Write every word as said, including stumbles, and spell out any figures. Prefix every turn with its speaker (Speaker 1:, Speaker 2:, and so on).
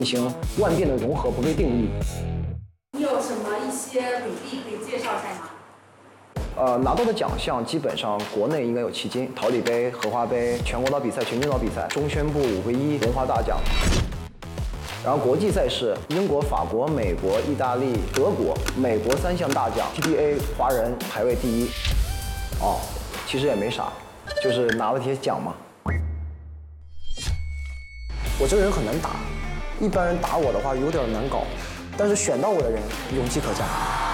Speaker 1: 进行万变的融合，不被定义。
Speaker 2: 你有什么一些履历可以介绍一下吗？
Speaker 1: 呃，拿到的奖项基本上国内应该有七金：桃李杯、荷花杯、全国岛比赛、全军岛比赛、中宣部五个一文化大奖。然后国际赛事，英国、法国、美国、意大利、德国、美国三项大奖 ，T P A 华人排位第一。哦，其实也没啥，就是拿了些奖嘛。
Speaker 3: 我这个人很难打，一般人打我的话有点难搞，但是选到我的人勇气可嘉。